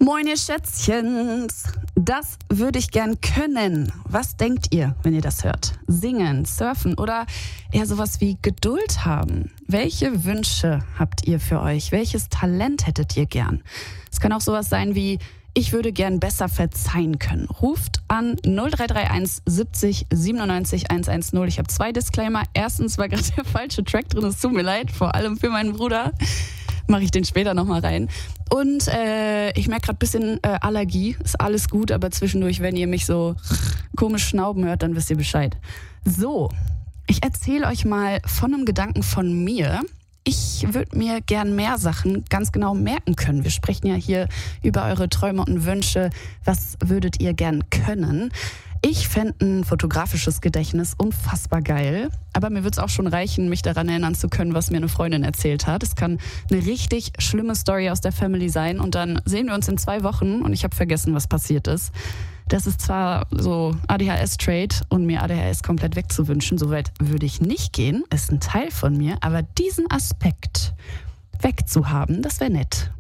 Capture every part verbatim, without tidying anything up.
Moin ihr Schätzchens, das würde ich gern können. Was denkt ihr, wenn ihr das hört? Singen, surfen oder eher sowas wie Geduld haben? Welche Wünsche habt ihr für euch? Welches Talent hättet ihr gern? Es kann auch sowas sein wie, ich würde gern besser verzeihen können. Ruft an null drei drei eins siebzig siebenundneunzig hundertzehn. Ich habe zwei Disclaimer. Erstens war gerade der falsche Track drin, es tut mir leid, vor allem für meinen Bruder. Mache ich den später nochmal rein. Und äh, ich merke gerade ein bisschen äh, Allergie. Ist alles gut, aber zwischendurch, wenn ihr mich so komisch schnauben hört, dann wisst ihr Bescheid. So, ich erzähle euch mal von einem Gedanken von mir. Ich würde mir gern mehr Sachen ganz genau merken können. Wir sprechen ja hier über eure Träume und Wünsche. Was würdet ihr gern können? Ich fände ein fotografisches Gedächtnis unfassbar geil, aber mir würde es auch schon reichen, mich daran erinnern zu können, was mir eine Freundin erzählt hat. Es kann eine richtig schlimme Story aus der Family sein und dann sehen wir uns in zwei Wochen und ich habe vergessen, was passiert ist. Das ist zwar so A D H S-Trait und mir A D H S komplett wegzuwünschen, soweit würde ich nicht gehen, ist ein Teil von mir, aber diesen Aspekt wegzuhaben, das wäre nett.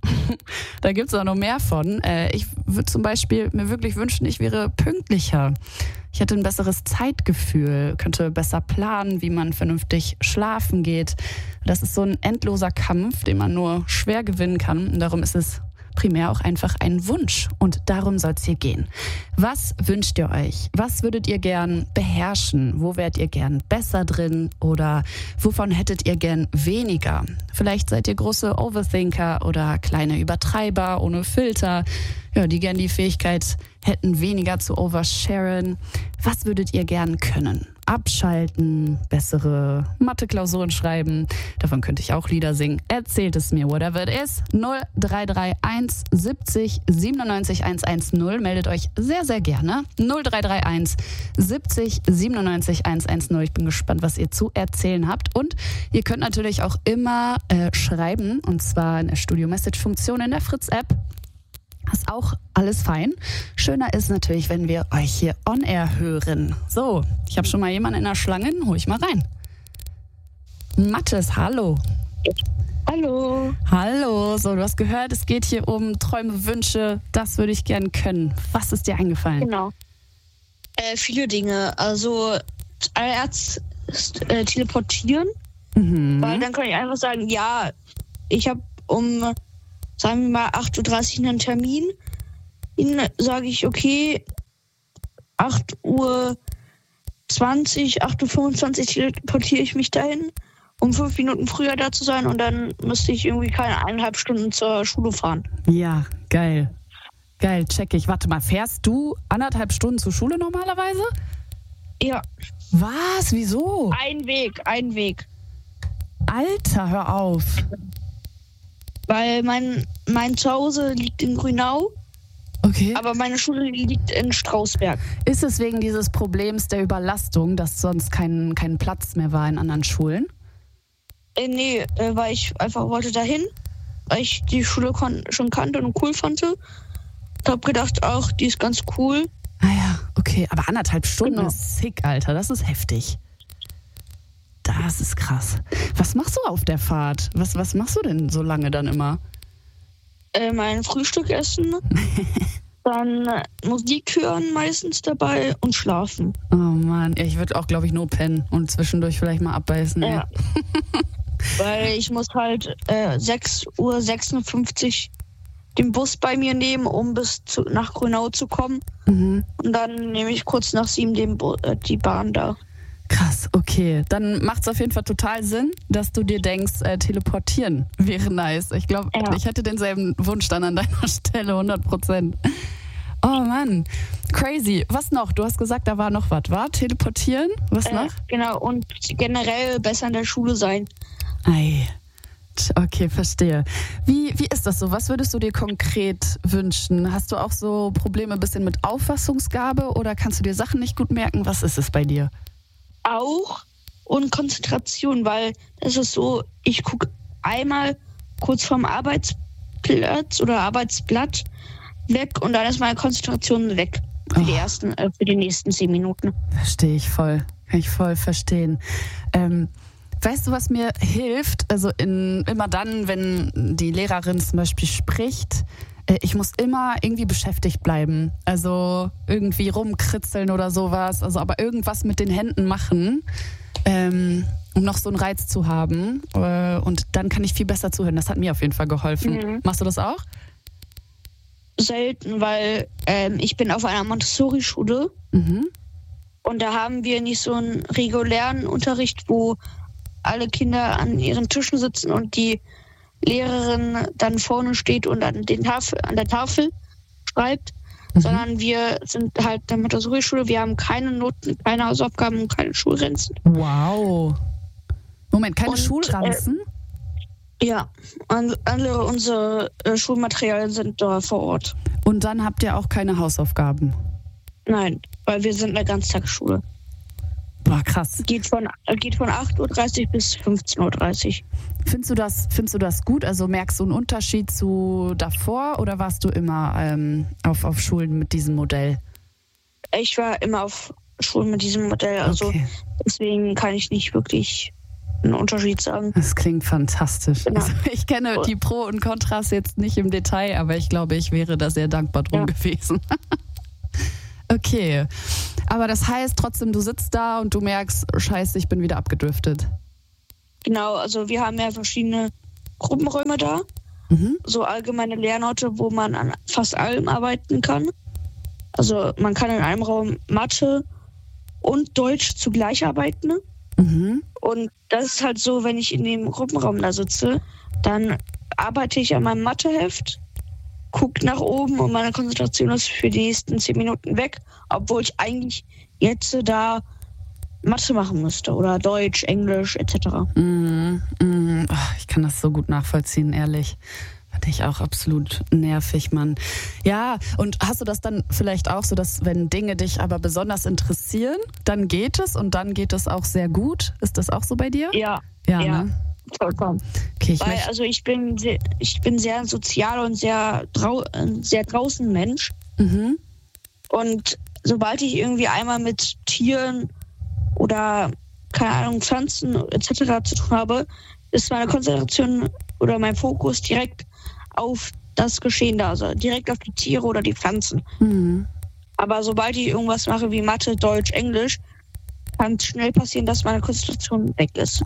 Da gibt es auch noch mehr von. Ich würde zum Beispiel mir wirklich wünschen, ich wäre pünktlicher. Ich hätte ein besseres Zeitgefühl, könnte besser planen, wie man vernünftig schlafen geht. Das ist so ein endloser Kampf, den man nur schwer gewinnen kann. Und darum ist es primär auch einfach ein Wunsch. Und darum soll es hier gehen. Was wünscht ihr euch? Was würdet ihr gern beherrschen? Wo wärt ihr gern besser drin? Oder wovon hättet ihr gern weniger? Vielleicht seid ihr große Overthinker oder kleine Übertreiber ohne Filter, ja, die gern die Fähigkeit hätten, weniger zu oversharen. Was würdet ihr gern können? Abschalten, bessere Mathe-Klausuren schreiben. Davon könnte ich auch Lieder singen. Erzählt es mir, whatever it is. null drei drei eins siebzig siebenundneunzig hundertzehn. Meldet euch sehr, sehr gerne. null drei drei eins siebzig siebenundneunzig hundertzehn. Ich bin gespannt, was ihr zu erzählen habt. Und ihr könnt natürlich auch immer äh, schreiben, und zwar in der Studio-Message-Funktion in der Fritz-App. Ist auch alles fein. Schöner ist natürlich, wenn wir euch hier on air hören. So, ich habe schon mal jemanden in der Schlange, hol ich mal rein. Mathis, hallo. Hallo. Hallo, so du hast gehört, es geht hier um Träume, Wünsche, das würde ich gern können. Was ist dir eingefallen? Genau. Äh, viele Dinge. Also zuallererst äh, teleportieren, Mhm. weil dann kann ich einfach sagen, ja, ich habe um, sagen wir mal, acht Uhr dreißig einen Termin. Ihnen sage ich, okay, acht Uhr zwanzig, acht Uhr fünfundzwanzig teleportiere ich mich dahin, um fünf Minuten früher da zu sein und dann müsste ich irgendwie keine eineinhalb Stunden zur Schule fahren. Ja, geil. Geil, check ich. Warte mal, fährst du anderthalb Stunden zur Schule normalerweise? Ja, Was? Wieso? ein Weg, ein Weg. Alter, hör auf. Weil mein, mein Zuhause liegt in Grünau, Okay. aber meine Schule liegt in Strausberg. Ist es wegen dieses Problems der Überlastung, dass sonst kein, kein Platz mehr war in anderen Schulen? Äh, nee, äh, weil ich einfach wollte dahin, weil ich die Schule kon- schon kannte und cool fand. Ich hab gedacht, ach, die ist ganz cool. Ah ja, okay. Aber anderthalb Stunden Genau. ist sick, Alter. Das ist heftig. Das ist krass. Was machst du auf der Fahrt? Was, was machst du denn so lange dann immer? Äh, mein Frühstück essen, dann äh, Musik hören meistens dabei und schlafen. Oh Mann, ja, ich würde auch, glaube ich, nur pennen und zwischendurch vielleicht mal abbeißen. ey. Ja. Weil ich muss halt äh, sechs Uhr sechsundfünfzig den Bus bei mir nehmen, um bis zu, nach Grünau zu kommen. Mhm. Und dann nehme ich kurz nach sieben den Bu- äh, die Bahn da. Krass, okay. Dann macht es auf jeden Fall total Sinn, dass du dir denkst, äh, teleportieren wäre nice. Ich glaube, Ja. ich hätte denselben Wunsch dann an deiner Stelle, hundert Prozent. Oh Mann, crazy. Was noch? Du hast gesagt, da war noch was, war? Teleportieren? Was Äh, noch? genau, und generell besser in der Schule sein. Ei. Okay, verstehe. Wie, wie ist das so? Was würdest du dir konkret wünschen? Hast du auch so Probleme ein bisschen mit Auffassungsgabe oder kannst du dir Sachen nicht gut merken? Was ist es bei dir? Auch und Konzentration, weil es ist so, ich gucke einmal kurz vorm Arbeitsplatz oder Arbeitsblatt weg und dann ist meine Konzentration weg für die Oh. ersten, äh, für die nächsten zehn Minuten. Verstehe ich voll. Kann ich voll verstehen. Ähm, weißt du, was mir hilft? Also in, immer dann, wenn die Lehrerin zum Beispiel spricht, Äh, Ich muss immer irgendwie beschäftigt bleiben. Also irgendwie rumkritzeln oder sowas. Also aber irgendwas mit den Händen machen, ähm, um noch so einen Reiz zu haben. Äh, Und dann kann ich viel besser zuhören. Das hat mir auf jeden Fall geholfen. Mhm. Machst du das auch? Selten, weil ähm, ich bin auf einer Montessori-Schule Mhm. und da haben wir nicht so einen regulären Unterricht, wo alle Kinder an ihren Tischen sitzen und die Lehrerin dann vorne steht und an, den Tafel, an der Tafel schreibt, Mhm. sondern wir sind halt eine Montessori-Schule, wir haben keine Noten, keine Hausaufgaben und keine Schulgrenzen. Wow. Moment, keine Und, Schulranzen? Ja, und alle unsere äh, Schulmaterialien sind da vor Ort. Und dann habt ihr auch keine Hausaufgaben? Nein, weil wir sind eine Ganztagsschule. Boah, krass. Geht von, äh, geht von acht Uhr dreißig bis fünfzehn Uhr dreißig. Findest du das, findest du das gut? Also merkst du einen Unterschied zu davor oder warst du immer ähm, auf, auf Schulen mit diesem Modell? Ich war immer auf Schulen mit diesem Modell, also Okay. deswegen kann ich nicht wirklich einen Unterschied sagen. Das klingt fantastisch. Genau. Also ich kenne die Pro und Kontras jetzt nicht im Detail, aber ich glaube, ich wäre da sehr dankbar drum Ja. gewesen. Okay. Aber das heißt trotzdem, du sitzt da und du merkst, scheiße, ich bin wieder abgedriftet. Genau, also wir haben ja verschiedene Gruppenräume da, Mhm. so allgemeine Lernorte, wo man an fast allem arbeiten kann. Also man kann in einem Raum Mathe und Deutsch zugleich arbeiten. Mhm. Und das ist halt so, wenn ich in dem Gruppenraum da sitze, dann arbeite ich an meinem Matheheft, gucke nach oben und meine Konzentration ist für die nächsten zehn Minuten weg, obwohl ich eigentlich jetzt da Mathe machen müsste oder Deutsch, Englisch et cetera. Mhm. Mhm. Ach, ich kann das so gut nachvollziehen, ehrlich. Fand ich auch absolut nervig, Mann. Ja, und hast du das dann vielleicht auch so, dass wenn Dinge dich aber besonders interessieren, dann geht es und dann geht es auch sehr gut? Ist das auch so bei dir? Ja, Ja, ja. ne? vollkommen. Okay, ich Weil möchte... also ich bin sehr, ich bin sehr sozial und sehr, drau äh, sehr draußen Mensch. Mhm. Und sobald ich irgendwie einmal mit Tieren oder, keine Ahnung, Pflanzen et cetera zu tun habe, ist meine Konzentration oder mein Fokus direkt auf das Geschehen da, also direkt auf die Tiere oder die Pflanzen. Mhm. Aber sobald ich irgendwas mache wie Mathe, Deutsch, Englisch, kann es schnell passieren, dass meine Konzentration weg ist.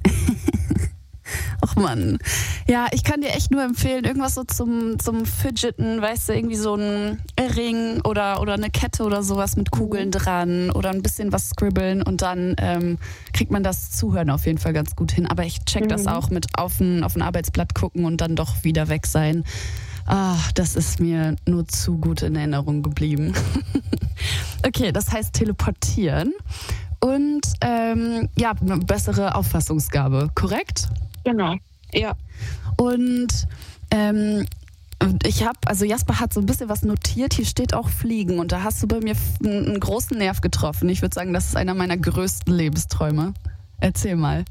Ach Mann. Ja, ich kann dir echt nur empfehlen, irgendwas so zum, zum Fidgeten, weißt du, irgendwie so ein Ring oder, oder eine Kette oder sowas mit Kugeln dran oder ein bisschen was scribbeln und dann ähm, kriegt man das Zuhören auf jeden Fall ganz gut hin. Aber ich check das Mhm. auch mit auf ein, auf ein Arbeitsblatt gucken und dann doch wieder weg sein. Ah, das ist mir nur zu gut in Erinnerung geblieben. Okay, das heißt teleportieren und ähm, ja, eine bessere Auffassungsgabe, korrekt? Genau. Ja. Und ähm, ich habe, also Jasper hat so ein bisschen was notiert, hier steht auch Fliegen und da hast du bei mir einen, einen großen Nerv getroffen. Ich würde sagen, das ist einer meiner größten Lebensträume. Erzähl mal.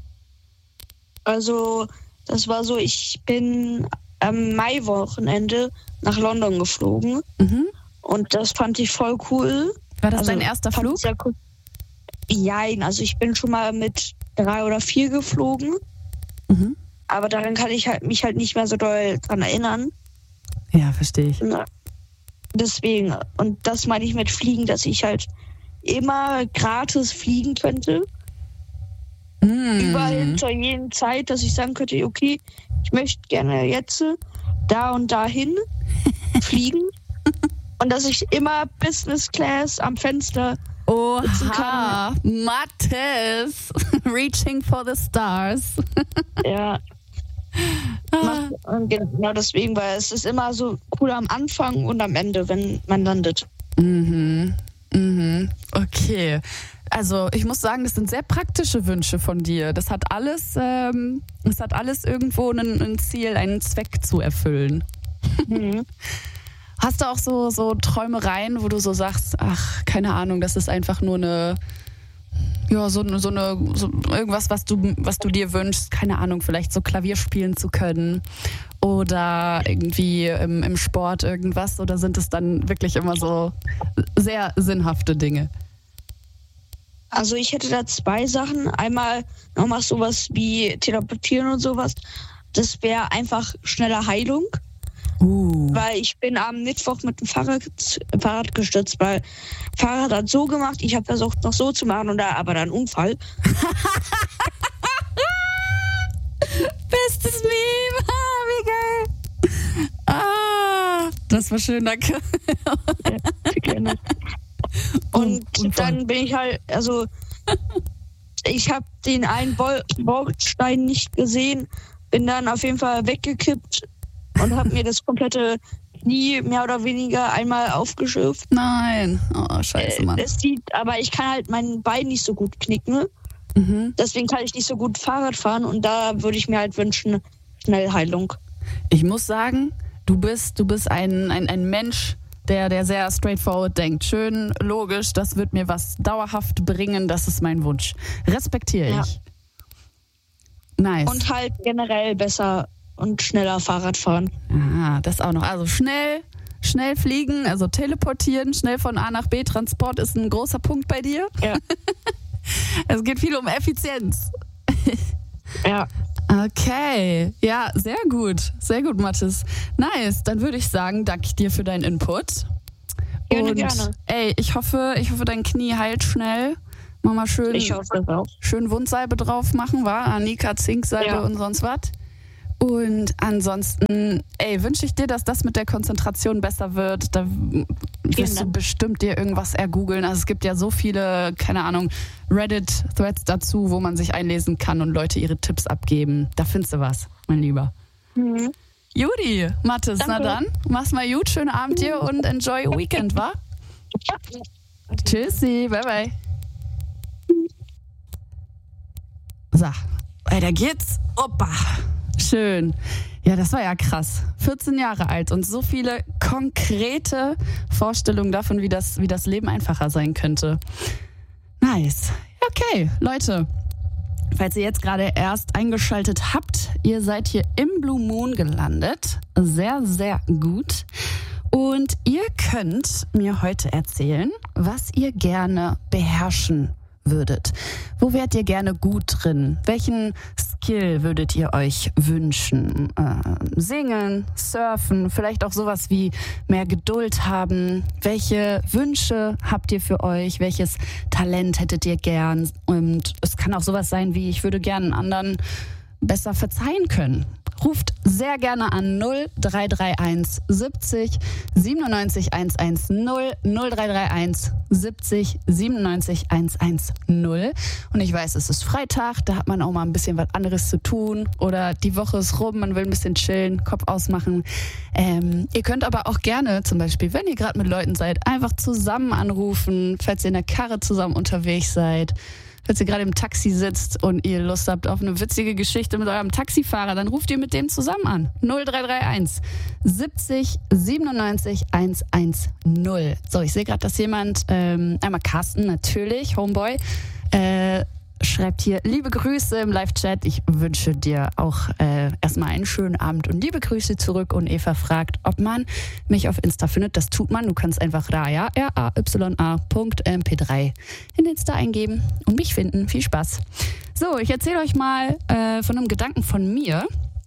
Also, das war so, ich bin am Maiwochenende nach London geflogen Mhm. und das fand ich voll cool. War das Also, dein erster fand Flug? ich sehr cool. Jein, also ich bin schon mal mit drei oder vier geflogen, Mhm. aber daran kann ich halt, mich halt nicht mehr so doll dran erinnern. Ja, verstehe ich. Na, Deswegen, und das meine ich mit Fliegen, dass ich halt immer gratis fliegen könnte. Mhm. Überall zur jeden Zeit, dass ich sagen könnte, okay, ich möchte gerne jetzt da und dahin fliegen. Und dass ich immer Business Class am Fenster sitzen Oha, kann. Mathis, reaching for the stars. Ja, Ah. macht, und genau deswegen, weil es ist immer so cool am Anfang und am Ende, wenn man landet. Mhm. Mhm. Okay. Also ich muss sagen, das sind sehr praktische Wünsche von dir. Das hat alles, ähm, das hat alles irgendwo ein, ein Ziel, einen Zweck zu erfüllen. Mhm. Hast du auch so, so Träumereien, wo du so sagst, ach, keine Ahnung, das ist einfach nur eine, ja, so, so eine, so irgendwas, was du, was du dir wünschst, keine Ahnung, vielleicht so Klavier spielen zu können oder irgendwie im, im Sport irgendwas, oder sind es dann wirklich immer so sehr sinnhafte Dinge? Also ich hätte da zwei Sachen. Einmal nochmal sowas wie Teleportieren und sowas. Das wäre einfach schneller Heilung. Uh. Weil ich bin am Mittwoch mit dem Fahrrad, Fahrrad gestürzt, weil Fahrrad hat so gemacht, ich habe versucht noch so zu machen und da aber dann Unfall. Bestes Meme, ah, wie geil. Ah, das war schön, danke. Ja, gerne. Und Unfall. dann bin ich halt, also ich habe den einen Bol- Bordstein nicht gesehen, bin dann auf jeden Fall weggekippt und habe mir das komplette Knie mehr oder weniger einmal aufgeschürft. Nein, oh scheiße, Mann. Äh, das sieht, aber ich kann halt mein Bein nicht so gut knicken. Mhm. Deswegen kann ich nicht so gut Fahrrad fahren und da würde ich mir halt wünschen, Schnellheilung. Ich muss sagen, du bist, du bist ein, ein, ein Mensch, der, der sehr straightforward denkt. Schön, logisch, das wird mir was dauerhaft bringen, das ist mein Wunsch. Respektiere ich. Ja. Nice. Und halt generell besser und schneller Fahrrad fahren. Ah, das auch noch. Also schnell, schnell fliegen, also teleportieren, schnell von A nach B. Transport ist ein großer Punkt bei dir. Ja. Es geht viel um Effizienz. Ja. Okay, ja, sehr gut. Sehr gut, Mathis. Nice, dann würde ich sagen, danke ich dir für deinen Input. Gerne, Und, gerne. Ey, ich hoffe, ich hoffe, dein Knie heilt schnell. Mach mal schön, Ich hoffe das auch. schön Wundsalbe drauf machen, war Annika Zinksalbe Ja. und sonst was. Und ansonsten, ey, wünsche ich dir, dass das mit der Konzentration besser wird. Da wirst du Dank. bestimmt dir irgendwas ergoogeln. Also es gibt ja so viele, keine Ahnung, Reddit-Threads dazu, wo man sich einlesen kann und Leute ihre Tipps abgeben. Da findest du was, mein Lieber. Mhm. Judy, Mathis, na Danke. dann, mach's mal gut, schönen Abend dir und enjoy your weekend, wa? Ja. Tschüssi, bye bye. So, weiter geht's. Opa, schön. Ja, das war ja krass. vierzehn Jahre alt und so viele konkrete Vorstellungen davon, wie das, wie das Leben einfacher sein könnte. Nice. Okay, Leute. Falls ihr jetzt gerade erst eingeschaltet habt, ihr seid hier im Blue Moon gelandet. Sehr, sehr gut. Und ihr könnt mir heute erzählen, was ihr gerne beherrschen würdet. Wo wärt ihr gerne gut drin? Welchen Skill würdet ihr euch wünschen? Äh, singen, surfen, vielleicht auch sowas wie mehr Geduld haben. Welche Wünsche habt ihr für euch? Welches Talent hättet ihr gern? Und es kann auch sowas sein wie, ich würde gerne anderen besser verzeihen können. Ruft sehr gerne an null drei drei eins siebzig siebenundneunzig hundertzehn null drei drei eins siebzig siebenundneunzig hundertzehn. Und ich weiß, es ist Freitag, da hat man auch mal ein bisschen was anderes zu tun oder die Woche ist rum, man will ein bisschen chillen, Kopf ausmachen. Ähm, ihr könnt aber auch gerne, zum Beispiel, wenn ihr gerade mit Leuten seid, einfach zusammen anrufen, falls ihr in der Karre zusammen unterwegs seid. Falls ihr gerade im Taxi sitzt und ihr Lust habt auf eine witzige Geschichte mit eurem Taxifahrer, dann ruft ihr mit dem zusammen an. null drei drei eins siebzig siebenundneunzig hundertzehn. So, ich sehe gerade, dass jemand, ähm, einmal Carsten natürlich, Homeboy, äh, schreibt hier, liebe Grüße im Live-Chat. Ich wünsche dir auch äh, erstmal einen schönen Abend und liebe Grüße zurück. Und Eva fragt, ob man mich auf Insta findet. Das tut man. Du kannst einfach Raya, R A Y A Punkt M P drei in Insta eingeben und mich finden. Viel Spaß. So, ich erzähle euch mal äh, von einem Gedanken von mir.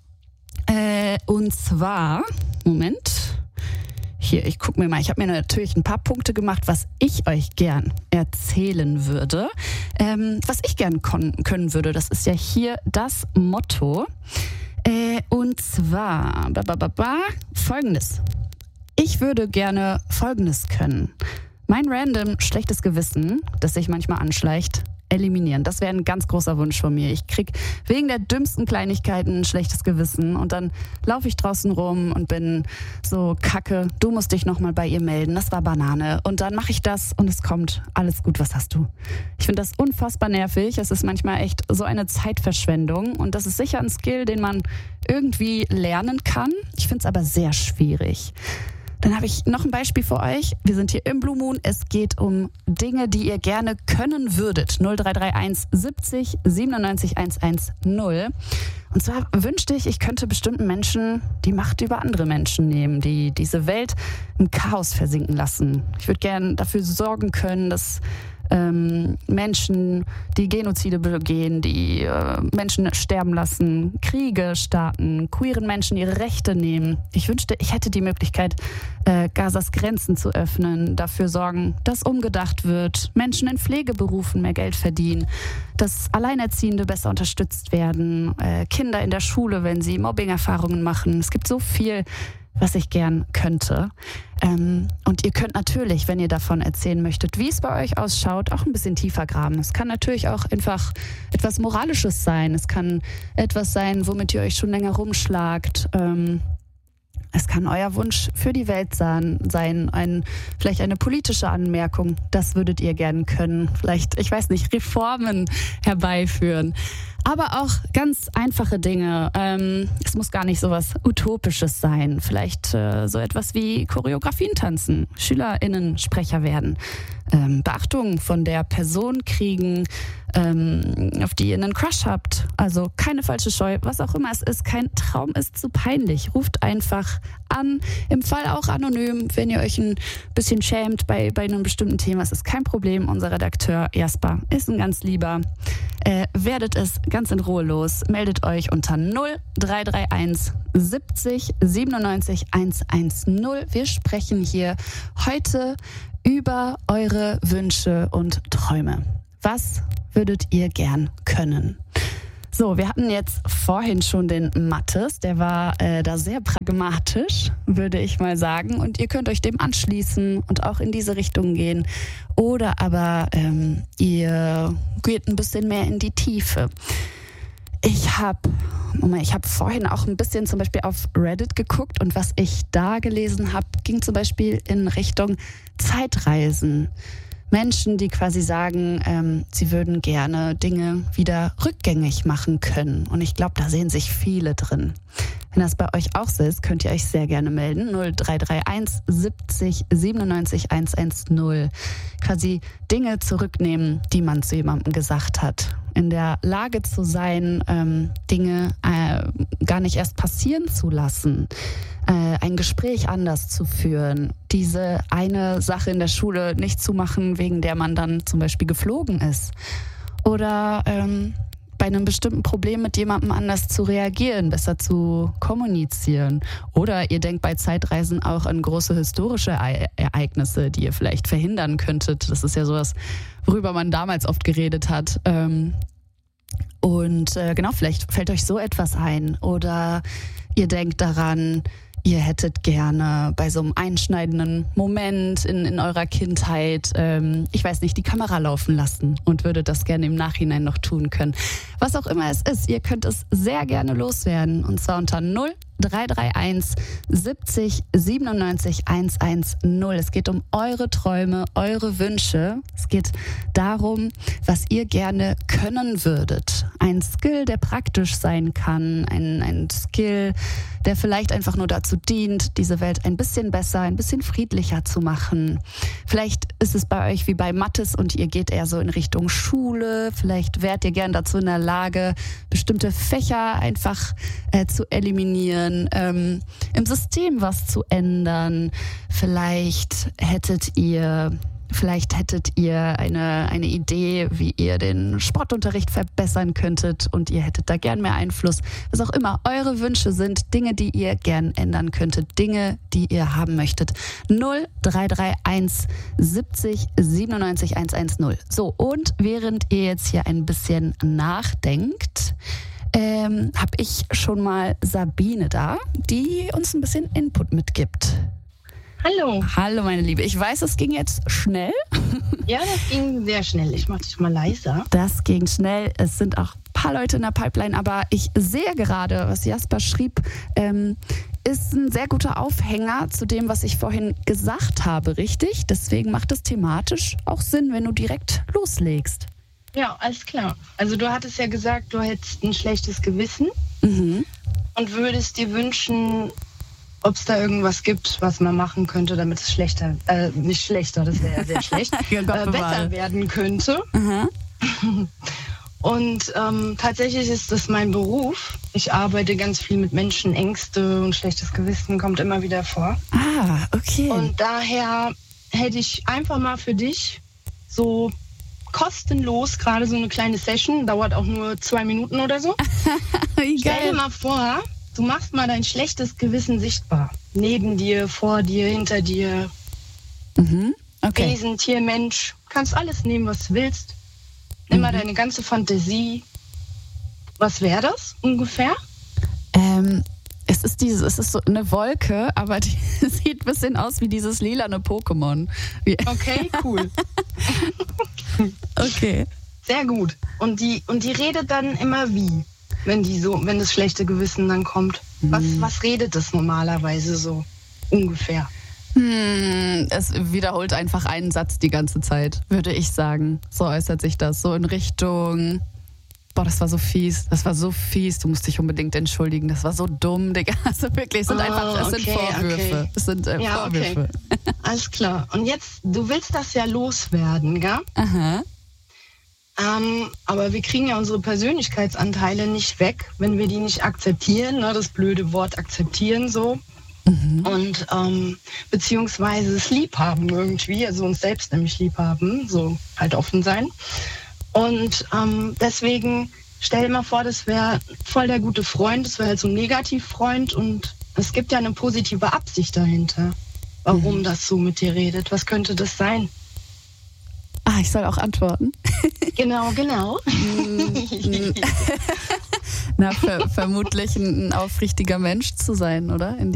Äh, und zwar, Moment. Hier, ich gucke mir mal, ich habe mir natürlich ein paar Punkte gemacht, was ich euch gern erzählen würde. Ähm, was ich gern kon- können würde, das ist ja hier das Motto. Äh, und zwar, ba, ba, ba, ba, folgendes. Ich würde gerne Folgendes können. Mein random schlechtes Gewissen, das sich manchmal anschleicht, eliminieren. Das wäre ein ganz großer Wunsch von mir. Ich krieg wegen der dümmsten Kleinigkeiten ein schlechtes Gewissen und dann laufe ich draußen rum und bin so kacke, du musst dich nochmal bei ihr melden, das war Banane. Und dann mache ich das und es kommt, alles gut, was hast du? Ich finde das unfassbar nervig. Es ist manchmal echt so eine Zeitverschwendung und das ist sicher ein Skill, den man irgendwie lernen kann. Ich finde es aber sehr schwierig. Dann habe ich noch ein Beispiel für euch. Wir sind hier im Blue Moon. Es geht um Dinge, die ihr gerne können würdet. null drei drei eins siebzig siebenundneunzig hundertzehn. Und zwar wünschte ich, ich könnte bestimmten Menschen die Macht über andere Menschen nehmen, die diese Welt im Chaos versinken lassen. Ich würde gerne dafür sorgen können, dass ähm, Menschen, die Genozide begehen, die äh, Menschen sterben lassen, Kriege starten, queeren Menschen ihre Rechte nehmen. Ich wünschte, ich hätte die Möglichkeit, äh, Gazas Grenzen zu öffnen, dafür sorgen, dass umgedacht wird, Menschen in Pflegeberufen mehr Geld verdienen, dass Alleinerziehende besser unterstützt werden, äh, Kinder in der Schule, wenn sie Mobbing-Erfahrungen machen. Es gibt so viel, was ich gern könnte. Ähm, und ihr könnt natürlich, wenn ihr davon erzählen möchtet, wie es bei euch ausschaut, auch ein bisschen tiefer graben. Es kann natürlich auch einfach etwas Moralisches sein. Es kann etwas sein, womit ihr euch schon länger rumschlagt. Ähm, Es kann euer Wunsch für die Welt sein, sein ein, vielleicht eine politische Anmerkung. Das würdet ihr gern können. Vielleicht, ich weiß nicht, Reformen herbeiführen. Aber auch ganz einfache Dinge. Ähm, es muss gar nicht so was Utopisches sein. Vielleicht äh, so etwas wie Choreografien tanzen, SchülerInnen Sprecher werden, ähm, Beachtung von der Person kriegen, ähm, auf die ihr einen Crush habt. Also keine falsche Scheu, was auch immer es ist. Kein Traum ist zu peinlich. Ruft einfach an, im Fall auch anonym, wenn ihr euch ein bisschen schämt bei, bei einem bestimmten Thema. Es ist kein Problem. Unser Redakteur Jasper ist ein ganz lieber. Äh, werdet es ganz in Ruhe los. Meldet euch unter null drei drei eins siebzig siebenundneunzig hundertzehn. Wir sprechen hier heute über eure Wünsche und Träume. Was würdet ihr gern können? So, wir hatten jetzt vorhin schon den Mathis, der war äh, da sehr pragmatisch, würde ich mal sagen. Und ihr könnt euch dem anschließen und auch in diese Richtung gehen. Oder aber ähm, ihr geht ein bisschen mehr in die Tiefe. Ich habe ich hab vorhin auch ein bisschen zum Beispiel auf Reddit geguckt und was ich da gelesen habe, ging zum Beispiel in Richtung Zeitreisen. Menschen, die quasi sagen, ähm, sie würden gerne Dinge wieder rückgängig machen können. Und ich glaube, da sehen sich viele drin. Wenn das bei euch auch so ist, könnt ihr euch sehr gerne melden. null drei drei eins siebzig siebenundneunzig hundertzehn. Quasi Dinge zurücknehmen, die man zu jemandem gesagt hat. In der Lage zu sein, ähm, Dinge äh, gar nicht erst passieren zu lassen. Äh, ein Gespräch anders zu führen. Diese eine Sache in der Schule nicht zu machen, wegen der man dann zum Beispiel geflogen ist. Oder ähm, bei einem bestimmten Problem mit jemandem anders zu reagieren, besser zu kommunizieren. Oder ihr denkt bei Zeitreisen auch an große historische e- Ereignisse, die ihr vielleicht verhindern könntet. Das ist ja sowas, worüber man damals oft geredet hat. Ähm, und äh, genau, vielleicht fällt euch so etwas ein. Oder ihr denkt daran, ihr hättet gerne bei so einem einschneidenden Moment in, in eurer Kindheit, ähm, ich weiß nicht, die Kamera laufen lassen und würdet das gerne im Nachhinein noch tun können. Was auch immer es ist, ihr könnt es sehr gerne loswerden. Und zwar unter null drei drei eins siebzig siebenundneunzig hundertzehn. Es geht um eure Träume, eure Wünsche. Es geht darum, was ihr gerne können würdet. Ein Skill, der praktisch sein kann. Ein, ein Skill, der vielleicht einfach nur dazu dient, diese Welt ein bisschen besser, ein bisschen friedlicher zu machen. Vielleicht ist es bei euch wie bei Mathis und ihr geht eher so in Richtung Schule. Vielleicht wärt ihr gern dazu in der Lage, bestimmte Fächer einfach äh, zu eliminieren. Ähm, im System was zu ändern. Vielleicht hättet ihr, vielleicht hättet ihr eine, eine Idee, wie ihr den Sportunterricht verbessern könntet und ihr hättet da gern mehr Einfluss. Was auch immer eure Wünsche sind, Dinge, die ihr gern ändern könntet, Dinge, die ihr haben möchtet. null drei drei eins siebzig siebenundneunzig hundertzehn. So, und während ihr jetzt hier ein bisschen nachdenkt, Ähm, habe ich schon mal Sabine da, die uns ein bisschen Input mitgibt. Hallo. Hallo, meine Liebe. Ich weiß, es ging jetzt schnell. Ja, das ging sehr schnell. Ich mache dich mal leiser. Das ging schnell. Es sind auch ein paar Leute in der Pipeline, aber ich sehe gerade, was Jasper schrieb, ähm, ist ein sehr guter Aufhänger zu dem, was ich vorhin gesagt habe, richtig? Deswegen macht es thematisch auch Sinn, wenn du direkt loslegst. Ja, alles klar. Also du hattest ja gesagt, du hättest ein schlechtes Gewissen Mhm. und würdest dir wünschen, ob es da irgendwas gibt, was man machen könnte, damit es schlechter, äh, nicht schlechter, das wäre ja sehr schlecht, Ja, Gott äh, bewahre. besser werden könnte. Aha. Und ähm, tatsächlich ist das mein Beruf. Ich arbeite ganz viel mit Menschen, Ängste und schlechtes Gewissen kommt immer wieder vor. Ah, okay. Und daher hätte ich einfach mal für dich so kostenlos gerade so eine kleine Session, dauert auch nur zwei Minuten oder so. Wie Stell dir geil. mal vor, du machst mal dein schlechtes Gewissen sichtbar. Neben dir, vor dir, hinter dir. Mhm. Okay. Wesen, Tier, Mensch. Kannst alles nehmen, was du willst. Nimm mal deine ganze Fantasie. Was wäre das ungefähr? Ähm, es ist dieses, es ist so eine Wolke, aber die sieht ein bisschen aus wie dieses lilane Pokémon. Wie, Okay, cool. okay. Sehr gut. Und die, und die redet dann immer wie, wenn die so, wenn das schlechte Gewissen dann kommt. Was, was redet das normalerweise so ungefähr? Hm, es wiederholt einfach einen Satz die ganze Zeit, würde ich sagen. So äußert sich das. So in Richtung, boah, das war so fies, das war so fies, du musst dich unbedingt entschuldigen, das war so dumm, Digga. Also wirklich, es sind Oh, einfach, es sind okay, Vorwürfe. okay. Es sind äh, Ja, okay. Vorwürfe. Alles klar. Und jetzt, du willst das ja loswerden, gell? Aha. Ähm, aber wir kriegen ja unsere Persönlichkeitsanteile nicht weg, wenn wir die nicht akzeptieren, ne? Das blöde Wort akzeptieren so. Mhm. Und ähm, beziehungsweise es lieb haben irgendwie, also uns selbst nämlich lieb haben, so halt offen sein. Und ähm, deswegen stell dir mal vor, das wäre voll der gute Freund, das wäre halt so ein Negativfreund und es gibt ja eine positive Absicht dahinter, warum Mhm. das so mit dir redet. Was könnte das sein? Ah, ich soll auch antworten. Genau, genau. Na, ver vermutlich ein, ein aufrichtiger Mensch zu sein, oder? In